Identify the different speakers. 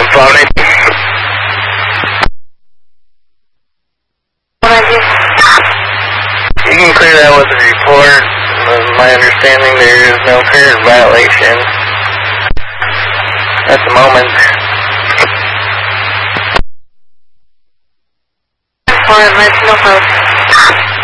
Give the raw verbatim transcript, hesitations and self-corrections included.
Speaker 1: twelve nineteen. You can clear that with a report. With my understanding, there is no current violation at the moment.
Speaker 2: For it, let's no post.